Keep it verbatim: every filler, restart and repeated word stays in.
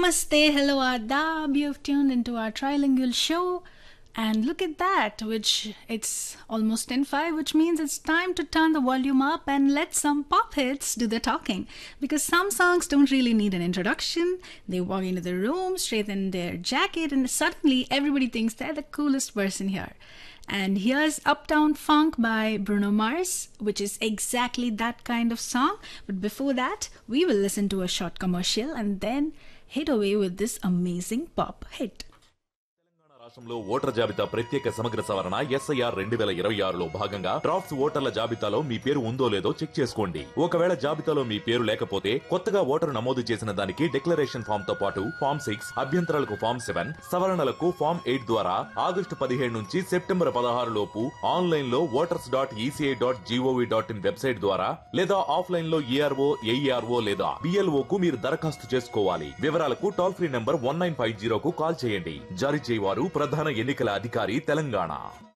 Namaste, hello, adab. You've tuned into our trilingual show. And look at that, which it's almost ten five, which means it's time to turn the volume up and let some pop hits do the talking. Because some songs don't really need an introduction. They walk into the room, straighten their jacket, and suddenly everybody thinks they're the coolest person here. And here's Uptown Funk by Bruno Mars, which is exactly that kind of song. But before that, we will listen to a short commercial and then hit away with this amazing pop hit. రాష్ట్రంలో voter జాబితా ప్రత్యేక సమగ్ర సవరణ SIR రెండు వేల ఇరవై ఆరులో భాగంగా డ్రాఫ్ట్స్ ఓటర్ల జాబితాలో మీ పేరు ఉందో లేదో చెక్ చేసుకోండి. ఒకవేళ జాబితాలో మీ పేరు లేకపోతే కొత్తగా ఓటరు నమోదు చేసిన దానికి డిక్లరేషన్ ఫామ్ తో పాటు ఫామ్ సిక్స్ అభ్యంతరాలకు ఫామ్ సెవెన్ సవరణలకు ఫామ్ ఎయిట్ ద్వారా ఆగస్టు పదిహేడు నుంచి సెప్టెంబర్ పదహారు లోపు ఆన్లైన్ లో voters dot ECI dot GOV dot in website ద్వారా లేదా ఆఫ్లైన్ లో ఏఆర్ఓ ఏఈఆర్ఓ లేదా బిఎల్ఓ కు మీరు దరఖాస్తు చేసుకోవాలి. వివరాలకు toll free number one nine five zero కు కాల్ చేయండి. జారీ చేయవారు ప్రధాన ఎన్నికల అధికారి తెలంగాణ.